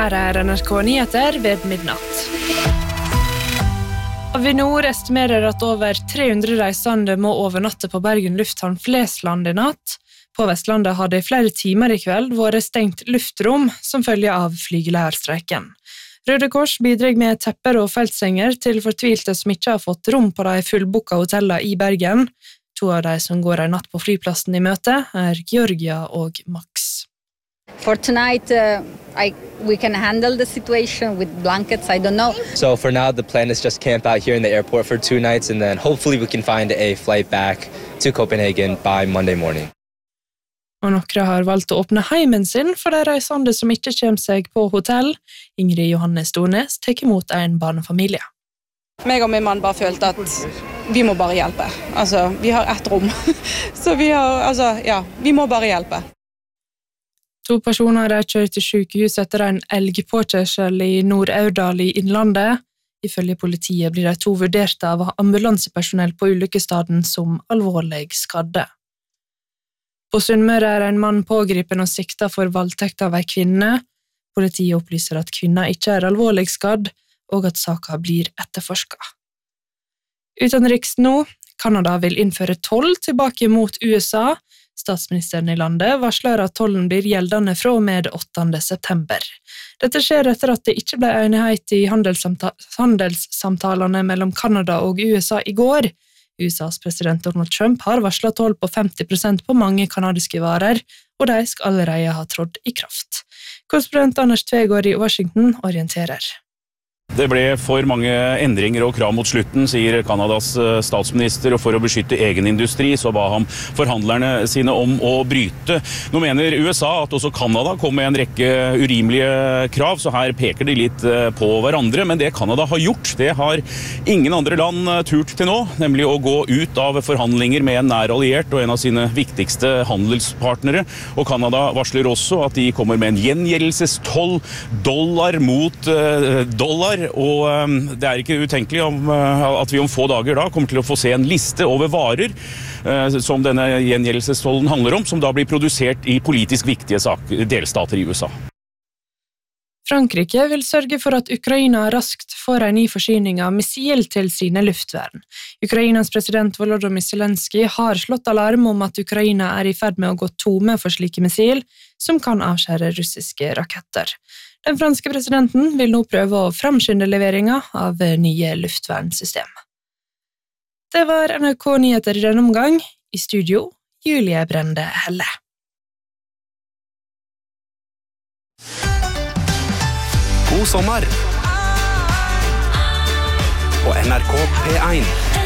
Her NRK Nyheter ved midnatt. Avinor estimerer at over 300 reisende må overnatte på Bergen lufthavn Flesland i natt. På Vestlandet har det i flere timer i kveld vært stengt luftrom som følge av flygelærerstreiken. Røde Kors bidrar med tepper og feltsenger til fortvilte som ikke har fått rom på de fullbooka hotellene i Bergen. 2 av de som går en natt på flyplassen i møte Georgia og Max. For tonight, we can handle the situation with blankets, I don't know. So for now, the plan is just camp out here in the airport for 2 nights, and then hopefully we can find a flight back to Copenhagen by Monday morning. Og noen har valgt å åpne heimen sin for de reisende som ikke kommer seg på hotell. Ingrid Johanne Stornes tar imot en barnefamilie. Meg og min mann bare følte at vi må bare hjelpe. Altså, vi har ett rom. Så vi må bare hjelpe. 2 personer er kjørt til sykehus etter en elgpåkjørsel i Nord-Aurdal i Innlandet. Ifølge politiet blir de 2 vurdert av ambulansepersonell på ulykkesstaden som alvorlig skadde. På Sunnmøre er en mann pågripen og siktet for voldtekt av en kvinne. Politiet opplyser at kvinna ikke er alvorlig skadd, og at saken blir etterforsket. Utenriks nå, Kanada vil innføre toll tilbake mot USA. Statsministeren i landet varsler at tollen blir gjeldende fra og med 8. september. Dette skjer etter at det ikke ble enighet i handelssamtalene mellom Kanada og USA i går. USAs president Donald Trump har varslet toll på 50% på mange kanadiske varer, og de skal allerede ha trådt i kraft. Korrespondent Anders Tvegård i Washington orienterer. Det ble for mange endringer og krav mot slutten, sier Kanadas statsminister, og for å beskytte egen industri så ba han forhandlerne sine om å bryte. Nå mener USA at også Kanada kom med en rekke urimelige krav, så her peker de litt på hverandre, men det Kanada har gjort, det har ingen andre land turt til nå, nemlig å gå ut av forhandlinger med en nær alliert og en av sine viktigste handelspartnere, og Kanada varsler også at de kommer med en gjengjeldelsestoll, dollar mot dollar, og det er ikke utenkelig at vi om få dager da kommer til å få se en liste over varer som denne gjengjeldelsestollen handler om, som da blir produsert i politisk viktige delstater i USA. Frankrike vil sørge for at Ukraina raskt får en ny forsyning av missil til sine luftvern. Ukrainas president Volodymyr Zelensky har slått alarm om at Ukraina er i ferd med å gå tome for slike missil som kan avskjære russiske raketter. Den franske presidenten vil nå prøve å framskynde leveringen av nye luftvernsystem. Det var NRK Nyheter i denne omgang. I studio, Julie Brende Helle. God sommer! På NRK P1.